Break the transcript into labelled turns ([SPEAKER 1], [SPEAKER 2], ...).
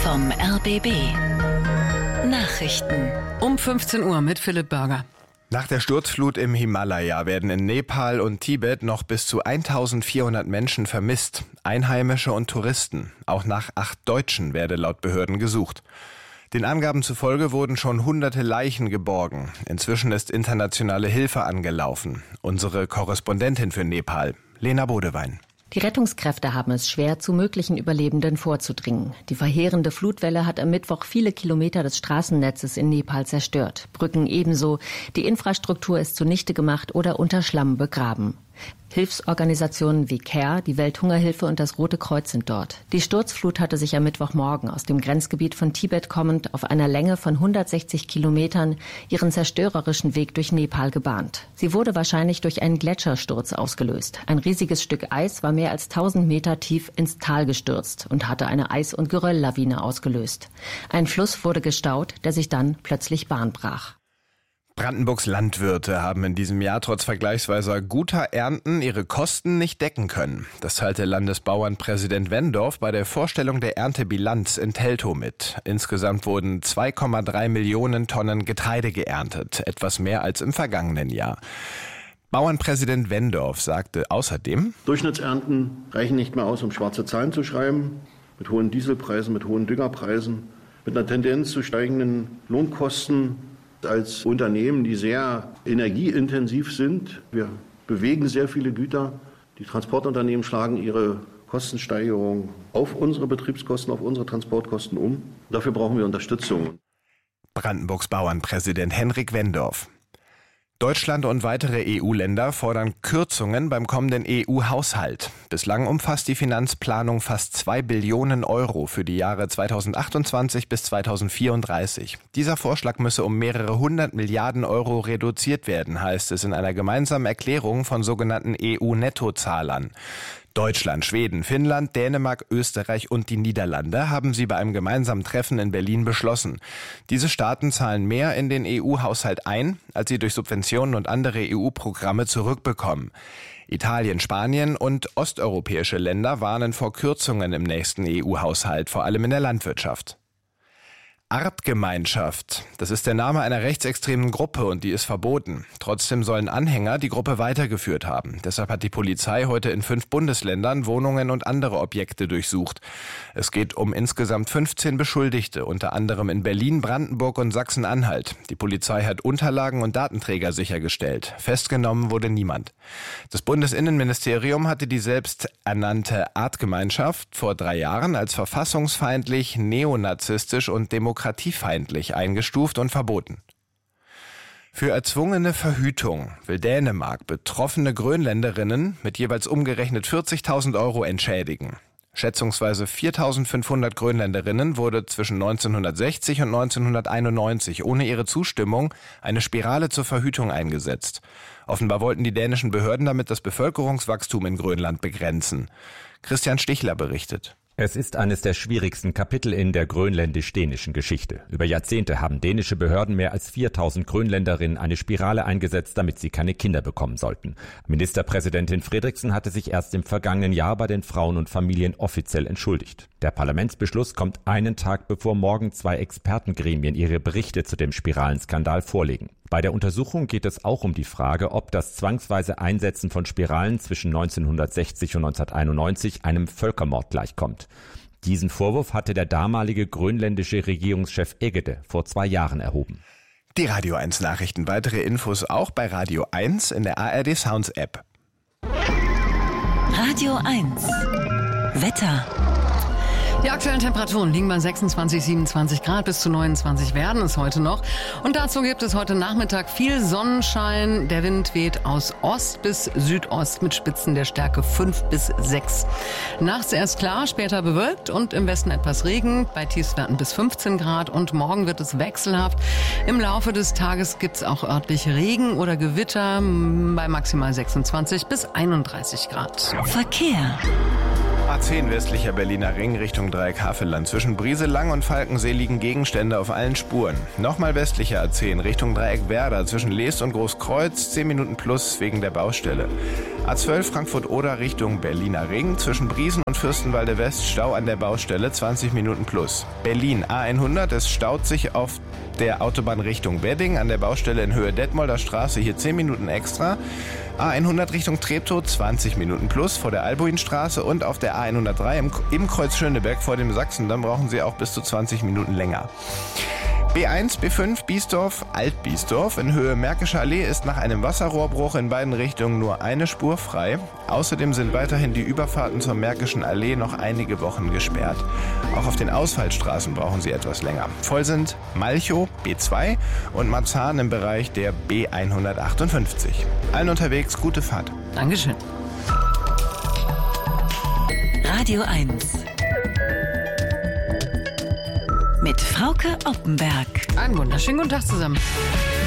[SPEAKER 1] vom RBB. Nachrichten.
[SPEAKER 2] Um 15 Uhr mit Philipp Börger.
[SPEAKER 3] Nach der Sturzflut im Himalaya werden in Nepal und Tibet noch bis zu 1400 Menschen vermisst. Einheimische und Touristen. Auch nach 8 Deutschen werde laut Behörden gesucht. Den Angaben zufolge wurden schon hunderte Leichen geborgen. Inzwischen ist internationale Hilfe angelaufen. Unsere Korrespondentin für Nepal, Lena Bodewein.
[SPEAKER 4] Die Rettungskräfte haben es schwer, zu möglichen Überlebenden vorzudringen. Die verheerende Flutwelle hat am Mittwoch viele Kilometer des Straßennetzes in Nepal zerstört. Brücken ebenso. Die Infrastruktur ist zunichte gemacht oder unter Schlamm begraben. Hilfsorganisationen wie CARE, die Welthungerhilfe und das Rote Kreuz sind dort. Die Sturzflut hatte sich am Mittwochmorgen aus dem Grenzgebiet von Tibet kommend auf einer Länge von 160 Kilometern ihren zerstörerischen Weg durch Nepal gebahnt. Sie wurde wahrscheinlich durch einen Gletschersturz ausgelöst. Ein riesiges Stück Eis war mehr als 1000 Meter tief ins Tal gestürzt und hatte eine Eis- und Gerölllawine ausgelöst. Ein Fluss wurde gestaut, der sich dann plötzlich Bahn brach.
[SPEAKER 3] Brandenburgs Landwirte haben in diesem Jahr trotz vergleichsweise guter Ernten ihre Kosten nicht decken können. Das teilte Landesbauernpräsident Wendorf bei der Vorstellung der Erntebilanz in Teltow mit. Insgesamt wurden 2,3 Millionen Tonnen Getreide geerntet, etwas mehr als im vergangenen Jahr. Bauernpräsident Wendorf sagte außerdem:
[SPEAKER 5] Durchschnittsernten reichen nicht mehr aus, um schwarze Zahlen zu schreiben. Mit hohen Dieselpreisen, mit hohen Düngerpreisen, mit einer Tendenz zu steigenden Lohnkosten. Als Unternehmen, die sehr energieintensiv sind, wir bewegen sehr viele Güter. Die Transportunternehmen schlagen ihre Kostensteigerung auf unsere Betriebskosten, auf unsere Transportkosten um. Dafür brauchen wir Unterstützung.
[SPEAKER 3] Brandenburgs Bauernpräsident Henrik Wendorf. Deutschland und weitere EU-Länder fordern Kürzungen beim kommenden EU-Haushalt. Bislang umfasst die Finanzplanung fast 2 Billionen Euro für die Jahre 2028 bis 2034. Dieser Vorschlag müsse um mehrere 100 Milliarden Euro reduziert werden, heißt es in einer gemeinsamen Erklärung von sogenannten EU-Nettozahlern. Deutschland, Schweden, Finnland, Dänemark, Österreich und die Niederlande haben sie bei einem gemeinsamen Treffen in Berlin beschlossen. Diese Staaten zahlen mehr in den EU-Haushalt ein, als sie durch Subventionen und andere EU-Programme zurückbekommen. Italien, Spanien und osteuropäische Länder warnen vor Kürzungen im nächsten EU-Haushalt, vor allem in der Landwirtschaft. Artgemeinschaft, das ist der Name einer rechtsextremen Gruppe und die ist verboten. Trotzdem sollen Anhänger die Gruppe weitergeführt haben. Deshalb hat die Polizei heute in 5 Bundesländern Wohnungen und andere Objekte durchsucht. Es geht um insgesamt 15 Beschuldigte, unter anderem in Berlin, Brandenburg und Sachsen-Anhalt. Die Polizei hat Unterlagen und Datenträger sichergestellt. Festgenommen wurde niemand. Das Bundesinnenministerium hatte die selbsternannte Artgemeinschaft vor 3 Jahren als verfassungsfeindlich, neonazistisch und demokratiefeindlich eingestuft und verboten. Für erzwungene Verhütung will Dänemark betroffene Grönländerinnen mit jeweils umgerechnet 40.000 Euro entschädigen. Schätzungsweise 4.500 Grönländerinnen wurde zwischen 1960 und 1991 ohne ihre Zustimmung eine Spirale zur Verhütung eingesetzt. Offenbar wollten die dänischen Behörden damit das Bevölkerungswachstum in Grönland begrenzen. Christian Stichler berichtet.
[SPEAKER 6] Es ist eines der schwierigsten Kapitel in der grönländisch-dänischen Geschichte. Über Jahrzehnte haben dänische Behörden mehr als 4.000 Grönländerinnen eine Spirale eingesetzt, damit sie keine Kinder bekommen sollten. Ministerpräsidentin Frederiksen hatte sich erst im vergangenen Jahr bei den Frauen und Familien offiziell entschuldigt. Der Parlamentsbeschluss kommt einen Tag bevor morgen 2 Expertengremien ihre Berichte zu dem Spiralenskandal vorlegen. Bei der Untersuchung geht es auch um die Frage, ob das zwangsweise Einsetzen von Spiralen zwischen 1960 und 1991 einem Völkermord gleichkommt. Diesen Vorwurf hatte der damalige grönländische Regierungschef Egede vor 2 Jahren erhoben.
[SPEAKER 3] Die Radio 1 Nachrichten. Weitere Infos auch bei Radio 1 in der ARD Sounds App.
[SPEAKER 1] Radio 1. Wetter.
[SPEAKER 2] Die aktuellen Temperaturen liegen bei 26, 27 Grad, bis zu 29 werden es heute noch. Und dazu gibt es heute Nachmittag viel Sonnenschein. Der Wind weht aus Ost bis Südost mit Spitzen der Stärke 5 bis 6. Nachts erst klar, später bewölkt und im Westen etwas Regen, bei Tiefstwerten bis 15 Grad. Und morgen wird es wechselhaft. Im Laufe des Tages gibt es auch örtlich Regen oder Gewitter bei maximal 26 bis 31 Grad.
[SPEAKER 1] Verkehr.
[SPEAKER 3] A10 westlicher Berliner Ring Richtung Dreieck Havelland. Zwischen Brieselang und Falkensee liegen Gegenstände auf allen Spuren. Nochmal westlicher A10 Richtung Dreieck Werder. Zwischen Leest und Großkreuz 10 Minuten plus wegen der Baustelle. A12 Frankfurt-Oder Richtung Berliner Ring. Zwischen Briesen und Fürstenwalde West Stau an der Baustelle 20 Minuten plus. Berlin A100, es staut sich auf der Autobahn Richtung Wedding an der Baustelle in Höhe Detmolder Straße, hier 10 Minuten extra. A100 Richtung Treptow 20 Minuten plus vor der Albuinstraße und auf der A103 im Kreuz Schöneberg vor dem Sachsendamm brauchen Sie auch bis zu 20 Minuten länger. B1, B5, Biesdorf, Alt-Biesdorf in Höhe Märkische Allee ist nach einem Wasserrohrbruch in beiden Richtungen nur eine Spur frei. Außerdem sind weiterhin die Überfahrten zur Märkischen Allee noch einige Wochen gesperrt. Auch auf den Ausfallstraßen brauchen Sie etwas länger. Voll sind Malchow, B2 und Marzahn im Bereich der B158. Allen unterwegs gute Fahrt.
[SPEAKER 2] Dankeschön.
[SPEAKER 1] Radio 1 mit Frauke Oppenberg.
[SPEAKER 2] Einen wunderschönen guten Tag zusammen.